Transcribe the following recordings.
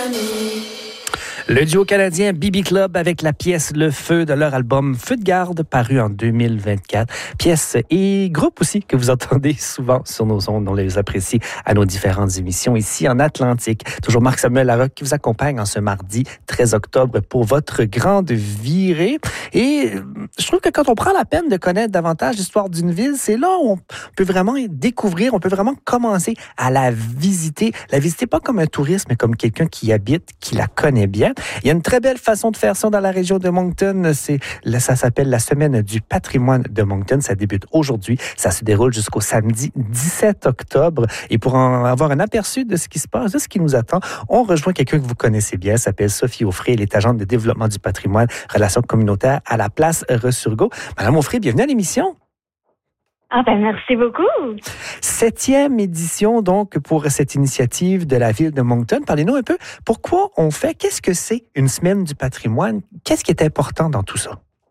Le duo canadien BB Club avec la pièce Le Feu de leur album Feu de garde paru en 2024. Pièce et groupe aussi que vous entendez souvent sur nos ondes. On les apprécie à nos différentes émissions ici en Atlantique. Toujours Marc-Samuel Larocque qui vous accompagne en ce mardi 13 octobre pour votre grande virée. Et je trouve que quand on prend la peine de connaître davantage l'histoire d'une ville, c'est là où on peut vraiment découvrir, on peut vraiment commencer à la visiter. La visiter pas comme un touriste, mais comme quelqu'un qui y habite, qui la connaît bien. Il y a une très belle façon de faire ça dans la région de Moncton. Ça s'appelle la Semaine du patrimoine de Moncton. Ça débute aujourd'hui. Ça se déroule jusqu'au samedi 17 octobre. Et pour en avoir un aperçu de ce qui se passe, de ce qui nous attend, on rejoint quelqu'un que vous connaissez bien. Elle s'appelle Sophie Aufray. Elle est agente de développement du patrimoine, relations communautaires à la place Resurgo. Madame Aufray, bienvenue à l'émission. Merci beaucoup. 7e édition, donc, pour cette initiative de la ville de Moncton. Parlez-nous un peu, pourquoi on fait, qu'est-ce que c'est une semaine du patrimoine? Qu'est-ce qui est important dans tout ça?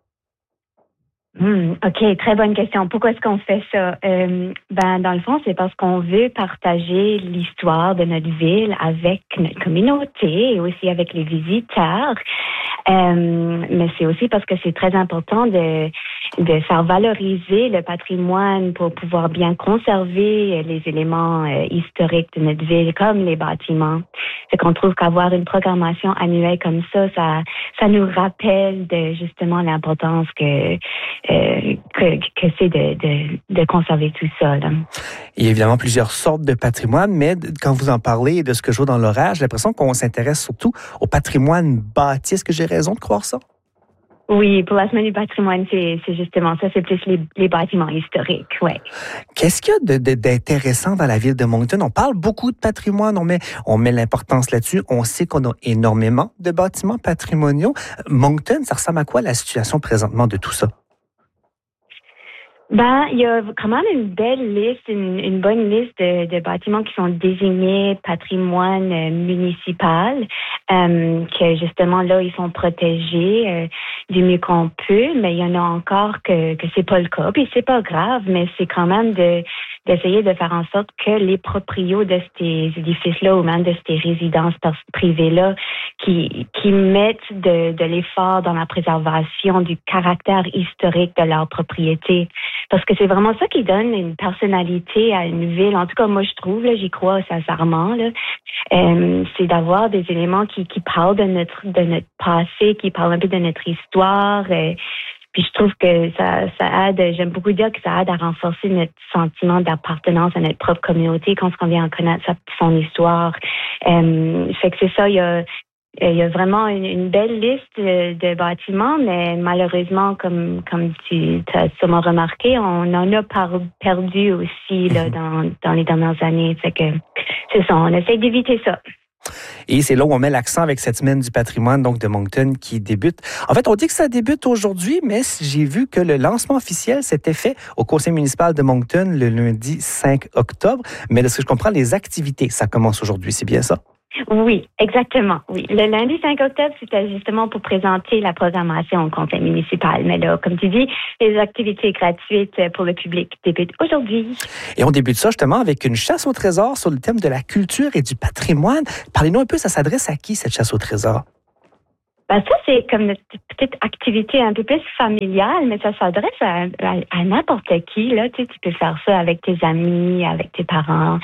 OK, très bonne question. Pourquoi est-ce qu'on fait ça? Dans le fond, c'est parce qu'on veut partager l'histoire de notre ville avec notre communauté et aussi avec les visiteurs. Mais c'est aussi parce que c'est très important de faire valoriser le patrimoine pour pouvoir bien conserver les éléments historiques de notre ville, comme les bâtiments. C'est qu'on trouve qu'avoir une programmation annuelle comme ça nous rappelle justement l'importance que c'est de conserver tout ça. Là. Il y a évidemment plusieurs sortes de patrimoine, mais quand vous en parlez de ce que je vois dans l'horaire, j'ai l'impression qu'on s'intéresse surtout au patrimoine bâti. Est-ce que j'ai raison de croire ça? Oui, pour la semaine du patrimoine, c'est justement ça, c'est plus les bâtiments historiques, ouais. Qu'est-ce qu'il y a d'intéressant dans la ville de Moncton? On parle beaucoup de patrimoine, on met l'importance là-dessus. On sait qu'on a énormément de bâtiments patrimoniaux. Moncton, ça ressemble à quoi la situation présentement de tout ça? Il y a quand même une belle liste, une bonne liste de bâtiments qui sont désignés patrimoine municipal, que justement là, ils sont protégés du mieux qu'on peut, mais il y en a encore que c'est pas le cas, puis c'est pas grave, mais c'est quand même d'essayer de faire en sorte que les proprios de ces édifices-là ou même de ces résidences privées-là qui mettent de l'effort dans la préservation du caractère historique de leur propriété. Parce que c'est vraiment ça qui donne une personnalité à une ville. En tout cas, moi, je trouve, là, j'y crois sincèrement, là. C'est d'avoir des éléments qui parlent de notre passé, qui parlent un peu de notre histoire. Puis je trouve que ça aide, j'aime beaucoup dire que ça aide à renforcer notre sentiment d'appartenance à notre propre communauté quand on vient en connaître son histoire. Fait que c'est ça, il y a vraiment une belle liste de bâtiments, mais malheureusement, comme tu as sûrement remarqué, on en a perdu aussi là, dans les dernières années. Fait que c'est ça, on essaie d'éviter ça. Et c'est là où on met l'accent avec cette semaine du patrimoine donc de Moncton qui débute. En fait, on dit que ça débute aujourd'hui, mais j'ai vu que le lancement officiel s'était fait au conseil municipal de Moncton le lundi 5 octobre. Mais de ce que je comprends, les activités, ça commence aujourd'hui, c'est bien ça? Oui, exactement. Oui. Le lundi 5 octobre, c'était justement pour présenter la programmation au conseil municipal. Mais là, comme tu dis, les activités gratuites pour le public débutent aujourd'hui. Et on débute ça justement avec une chasse au trésor sur le thème de la culture et du patrimoine. Parlez-nous un peu, ça s'adresse à qui cette chasse au trésor? Ça, c'est comme notre petite activité un peu plus familiale, mais ça s'adresse à n'importe qui. Là. Tu peux faire ça avec tes amis, avec tes parents.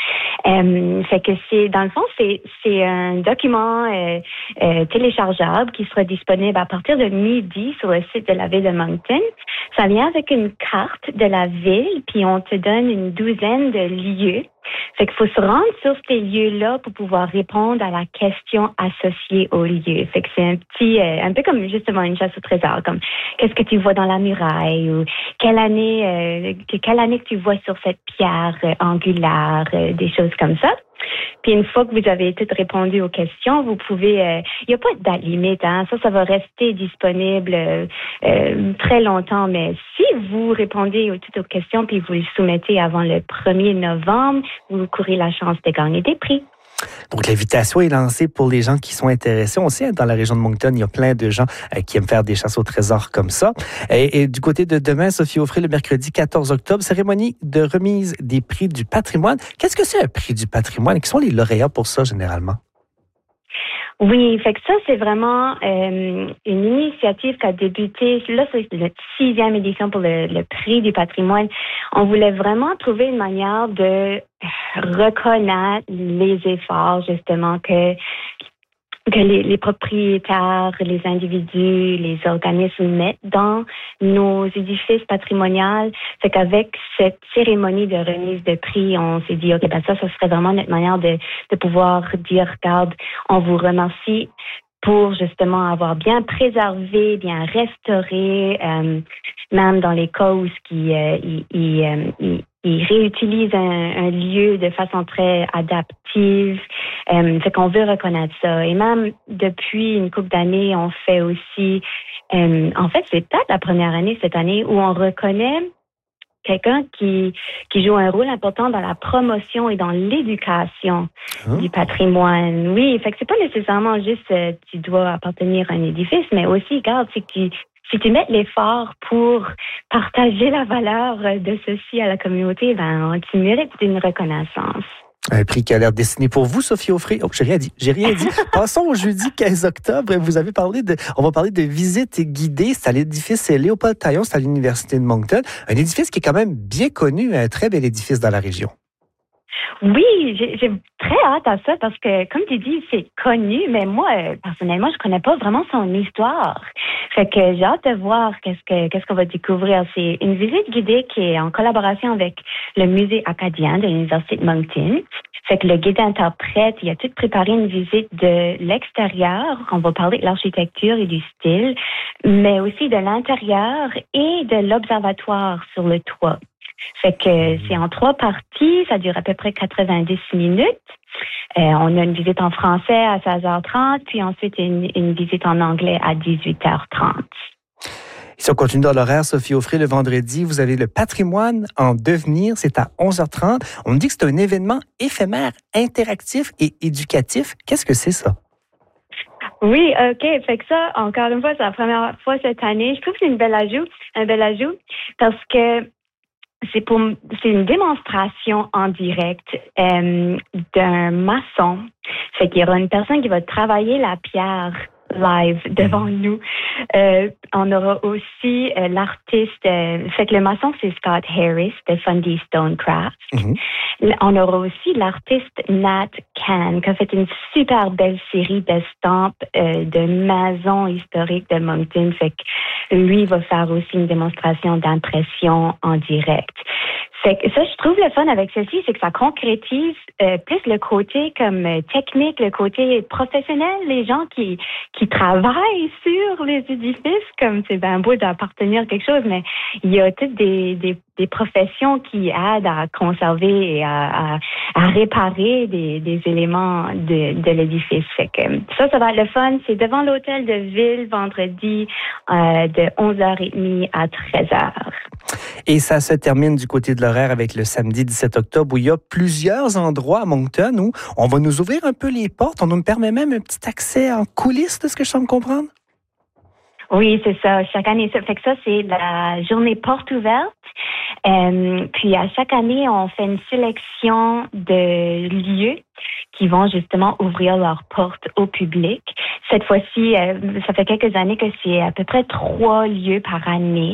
Fait que dans le fond, c'est un document téléchargeable qui sera disponible à partir de midi sur le site de la ville de Moncton. Ça vient avec une carte de la ville, puis on te donne une douzaine de lieux. Fait qu'il faut se rendre sur ces lieux-là pour pouvoir répondre à la question associée aux lieux. Fait que c'est un peu comme justement une chasse au trésor, comme qu'est-ce que tu vois dans la muraille ou quelle année que tu vois sur cette pierre angulaire, des choses comme ça. Puis une fois que vous avez tout répondu aux questions, vous pouvez... Il n'y a pas de date limite, hein. Ça va rester disponible très longtemps. Mais si vous répondez toutes aux questions puis vous le soumettez avant le 1er novembre, vous courez la chance de gagner des prix. Donc, l'invitation est lancée pour les gens qui sont intéressés. On sait, dans la région de Moncton, il y a plein de gens qui aiment faire des chasses au trésor comme ça. Et du côté de demain, Sophie Aufray, le mercredi 14 octobre, cérémonie de remise des prix du patrimoine. Qu'est-ce que c'est un prix du patrimoine? Qui sont les lauréats pour ça, généralement? Oui, fait que ça, c'est vraiment une initiative qui a débuté. Là, c'est notre 6e édition pour le prix du patrimoine. On voulait vraiment trouver une manière de reconnaître les efforts, justement, que les propriétaires, les individus, les organismes mettent dans nos édifices patrimoniaux. Fait qu'avec cette cérémonie de remise de prix, on s'est dit, OK, ben ça serait vraiment notre manière de pouvoir dire, regarde, on vous remercie pour justement avoir bien préservé, bien restauré, même dans les cas où ils réutilisent un lieu de façon très adaptive. Fait qu'on veut reconnaître ça. Et même depuis une couple d'années, on fait aussi, en fait, c'est peut-être la première année cette année où on reconnaît quelqu'un qui joue un rôle important dans la promotion et dans l'éducation du patrimoine. Oui, fait que c'est pas nécessairement juste tu dois appartenir à un édifice, mais aussi, regarde, si tu mets l'effort pour partager la valeur de ceci à la communauté, ben tu mérites une reconnaissance. Un prix qui a l'air destiné pour vous, Sophie Aufrey. Oh, j'ai rien dit. Passons au jeudi 15 octobre. On va parler de visite guidée. C'est à l'édifice Léopold Taillon, c'est à l'Université de Moncton. Un édifice qui est quand même bien connu, un très bel édifice dans la région. Oui, j'ai très hâte à ça parce que, comme tu dis, c'est connu, mais moi, personnellement, je connais pas vraiment son histoire. Fait que j'ai hâte de voir qu'est-ce qu'on va découvrir. C'est une visite guidée qui est en collaboration avec le musée acadien de l'Université de Moncton. Fait que le guide interprète, il a tout préparé une visite de l'extérieur. On va parler de l'architecture et du style, mais aussi de l'intérieur et de l'observatoire sur le toit. Fait que c'est en 3 parties, ça dure à peu près 90 minutes. On a une visite en français à 16h30, puis ensuite une visite en anglais à 18h30. Si on continue dans l'horaire, Sophie Aufrey, le vendredi, vous avez le patrimoine en devenir, c'est à 11h30. On me dit que c'est un événement éphémère, interactif et éducatif. Qu'est-ce que c'est ça? Oui, OK. Fait que ça, encore une fois, c'est la première fois cette année. Je trouve que c'est un bel ajout, parce que c'est une démonstration en direct d'un maçon. Fait qu'il y aura une personne qui va travailler la pierre live devant nous. On aura aussi l'artiste, fait que le maçon, c'est Scott Harris de Fundy Stonecraft. On aura aussi l'artiste Nat Can, qui a fait une super belle série d'estampes de maisons historiques de Moncton. Fait que lui va faire aussi une démonstration d'impression en direct. Fait que ça, je trouve le fun avec ceci, c'est que ça concrétise plus le côté comme technique, le côté professionnel, les gens qui travaillent sur les édifices, comme c'est bien beau d'appartenir à quelque chose, mais il y a toutes des professions qui aident à conserver et à réparer des éléments de l'édifice. Fait que ça va être le fun. C'est devant l'hôtel de ville vendredi de 11h30 à 13h. Et ça se termine du côté de l'horaire avec le samedi 17 octobre où il y a plusieurs endroits à Moncton où on va nous ouvrir un peu les portes. On nous permet même un petit accès en coulisses, de ce que je semble comprendre. Oui, c'est ça. Chaque année, ça fait que ça, c'est la journée porte ouverte. Puis à chaque année, on fait une sélection de lieux qui vont justement ouvrir leurs portes au public. Cette fois-ci, ça fait quelques années que c'est à peu près 3 lieux par année.